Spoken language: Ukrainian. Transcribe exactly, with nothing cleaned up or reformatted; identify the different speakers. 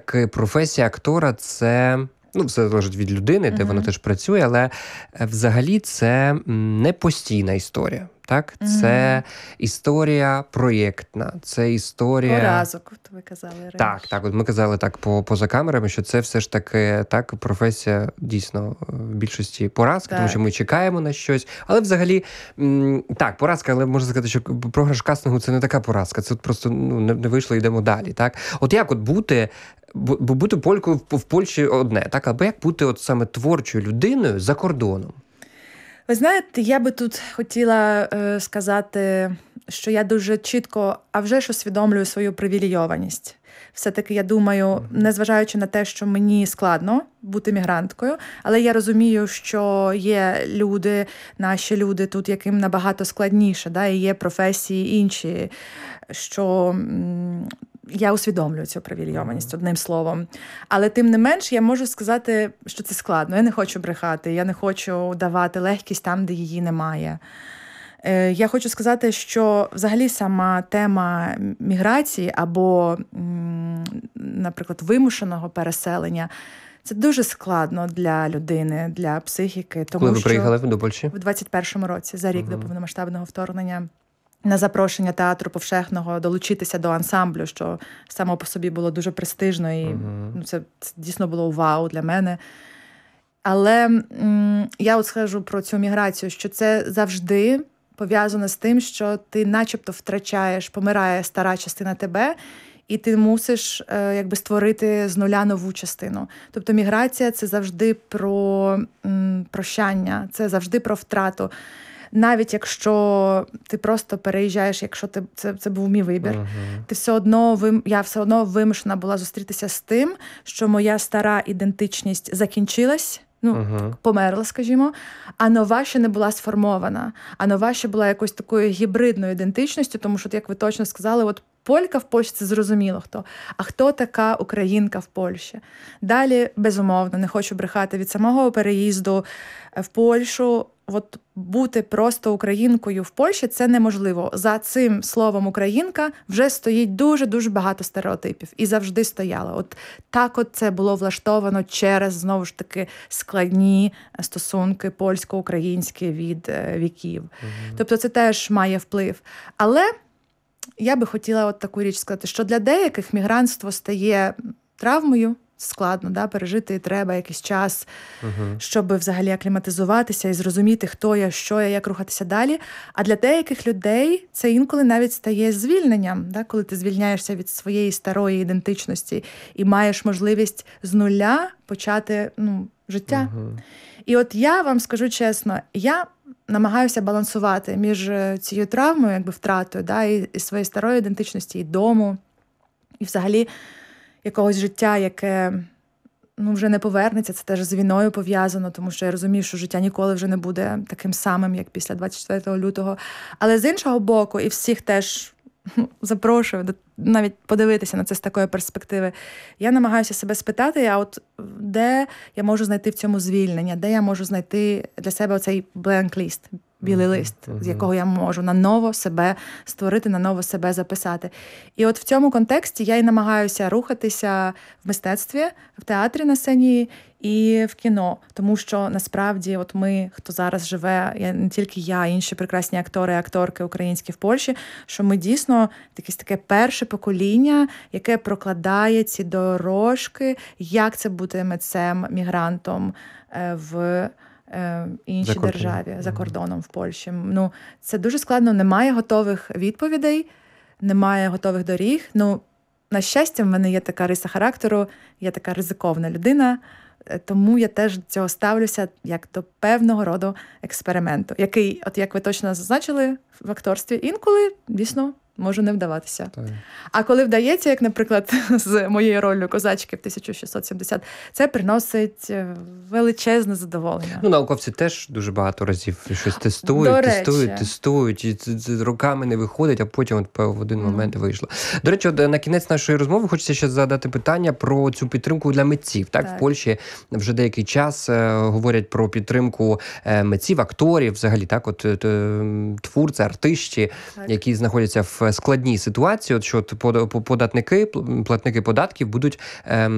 Speaker 1: як професія актора, це... Ну, все залежить від людини, де uh-huh. вона теж працює, але взагалі це не постійна історія. Так? Uh-huh. Це історія проєктна, це історія...
Speaker 2: Поразок, от ви казали раніше.
Speaker 1: Так, так, от ми казали так по, поза камерами, що це все ж таки так, професія дійсно в більшості поразки, тому що ми чекаємо на щось. Але взагалі, м, так, поразка, але можна сказати, що програш кастингу – це не така поразка, це от просто ну, не, не вийшло, йдемо далі. Так? От як от бути... Бо бути полькою в, в Польщі одне, так? Або як бути от саме творчою людиною за кордоном?
Speaker 2: Ви знаєте, я би тут хотіла е, сказати, що я дуже чітко, а вже ж усвідомлюю свою привілейованість. Все-таки, я думаю, незважаючи на те, що мені складно бути мігранткою, але я розумію, що є люди, наші люди тут, яким набагато складніше, да? І є професії інші, що... М- Я усвідомлюю цю привілейованість, одним словом. Але тим не менш, я можу сказати, що це складно. Я не хочу брехати, я не хочу давати легкість там, де її немає. Я хочу сказати, що взагалі сама тема міграції або, наприклад, вимушеного переселення – це дуже складно для людини, для психіки. Тому
Speaker 1: Коли ви
Speaker 2: що
Speaker 1: приїхали до Польщі?
Speaker 2: В двадцять першому році, за рік
Speaker 1: угу.
Speaker 2: до повномасштабного вторгнення. На запрошення театру Повшехного долучитися до ансамблю, що само по собі було дуже престижно, і uh-huh. ну, це, це дійсно було вау для мене. Але м- я от скажу про цю міграцію, що це завжди пов'язано з тим, що ти начебто втрачаєш, помирає стара частина тебе, і ти мусиш е, якби створити з нуля нову частину. Тобто міграція – це завжди про м- прощання, це завжди про втрату. Навіть якщо ти просто переїжджаєш, якщо ти, це, це був мій вибір, uh-huh. ти все одно, я все одно вимушена була зустрітися з тим, що моя стара ідентичність закінчилась, ну, uh-huh. померла, скажімо, а нова ще не була сформована. А нова ще була якось такою гібридною ідентичністю, тому що, як ви точно сказали, от полька в Польщі – це зрозуміло хто. А хто така українка в Польщі? Далі, безумовно, не хочу брехати, від самого переїзду в Польщу, от бути просто українкою в Польщі – це неможливо. За цим словом «українка» вже стоїть дуже-дуже багато стереотипів. І завжди стояло. От так от це було влаштовано через, знову ж таки, складні стосунки польсько-українські від віків. Угу. Тобто це теж має вплив. Але я би хотіла от таку річ сказати, що для деяких мігрантство стає травмою, складно, да, пережити і треба якийсь час, uh-huh. щоб взагалі акліматизуватися і зрозуміти, хто я, що я, як рухатися далі. А для деяких людей це інколи навіть стає звільненням, да, коли ти звільняєшся від своєї старої ідентичності і маєш можливість з нуля почати ну, життя. Uh-huh. І от я вам скажу чесно, я намагаюся балансувати між цією травмою, якби втратою, да, і, і своєї старої ідентичності, і дому, і взагалі якогось життя, яке ну, вже не повернеться, це теж з війною пов'язано, тому що я розумію, що життя ніколи вже не буде таким самим, як після двадцять четвертого лютого. Але з іншого боку, і всіх теж запрошую навіть подивитися на це з такої перспективи, я намагаюся себе спитати, а от де я можу знайти в цьому звільнення, де я можу знайти для себе оцей blank list, білий лист, uh-huh. з якого я можу наново себе створити, наново себе записати. І от в цьому контексті я і намагаюся рухатися в мистецтві, в театрі на сцені і в кіно. Тому що насправді от ми, хто зараз живе, я, не тільки я, інші прекрасні актори і акторки українські в Польщі, що ми дійсно якесь таке перше покоління, яке прокладає ці дорожки, як це бути митцем, мігрантом в іншій
Speaker 1: за
Speaker 2: державі, за кордоном в Польщі. Ну, це дуже складно, немає готових відповідей, немає готових доріг. Ну, на щастя, в мене є така риса характеру, я така ризиковна людина, тому я теж до цього ставлюся як до певного роду експерименту, який, от як ви точно зазначили в акторстві, інколи, дійсно, може не вдаватися. Так. А коли вдається, як, наприклад, з моєю роллю козачки в тисяча шістсот сімдесят, це приносить величезне задоволення. Ну,
Speaker 1: науковці теж дуже багато разів щось тестують,
Speaker 2: До
Speaker 1: тестують,
Speaker 2: речі.
Speaker 1: тестують, і це, це роками не виходить, а потім от в один момент mm. вийшло. До речі, от, на кінець нашої розмови хочеться ще задати питання про цю підтримку для митців. Так, так. В Польщі вже деякий час е, говорять про підтримку е, митців, акторів, взагалі, так, от е, творці, артисти, так. які знаходяться в складній ситуації, от що податники, платники податків будуть ем,